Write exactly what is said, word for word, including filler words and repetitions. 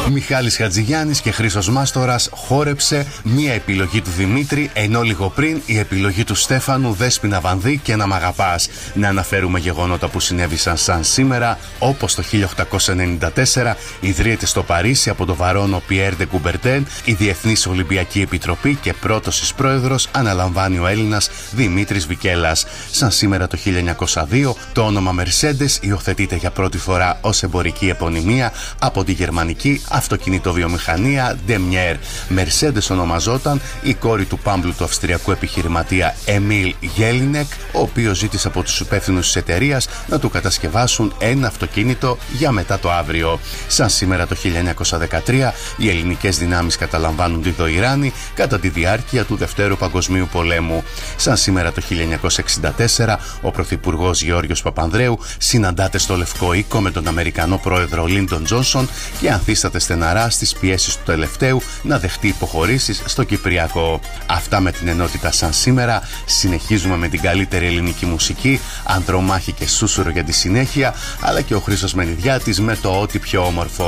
Μιχάλης Χατζηγιάννης και Χρήστος Μάστορας, Χόρεψε, μία επιλογή του Δημήτρη, ενώ λίγο πριν η επιλογή του Στέφανου, Δέσποινα Βανδύ και Να μ' αγαπάς. Να αναφέρουμε γεγονότα που συνέβησαν σαν σήμερα, όπως το χίλια οκτακόσια ενενήντα τέσσερα ιδρύεται στο Παρίσι από τον Βαρόνο Πιέρ ντε Κουμπερτέν η Διεθνής Ολυμπιακή Επιτροπή και πρώτος της πρόεδρος αναλαμβάνει ο Έλληνας Δημήτρης Βικέλας. Σαν σήμερα το χίλια εννιακόσια δύο το όνομα Mercedes υιοθετείται για πρώτη φορά ως εμπορική επωνυμία από τη γερμανική αυτοκινητοβιομηχανία Daimler. Mercedes ονομαζόταν η κόρη του πάμπλου του αυστριακού επιχειρηματία Εμίλ Γέλινεκ, ο οποίος ζήτησε από τους υπεύθυνους της εταιρείας να του κατασκευάσουν ένα αυτοκίνητο για μετά το αύριο. Σαν σήμερα το χίλια εννιακόσια δεκατρία οι ελληνικές δυνάμεις καταλαμβάνουν τη Δοϊράνη κατά τη διάρκεια του Δευτέρου Παγκοσμίου Πολέμου. Σαν σήμερα το χίλια εννιακόσια εξήντα τέσσερα ο πρωθυπουργός Γεώργιος Παπανδρέου συναντάται στο Λευκό Οίκο με τον Αμερικανό πρόεδρο Λίντον Τζόνσον και ανθίσταται στεναρά στις πιέσεις του τελευταίου να δεχτεί υποχωρήσεις στο Κυπριακό. Αυτά με την ενότητα σαν σήμερα. Συνεχίζουμε με την καλύτερη ελληνική μουσική, Ανδρομάχη και Σούσουρο για τη συνέχεια, αλλά και ο Χρήστος Μενιδιάτης με το ό,τι πιο όμορφο.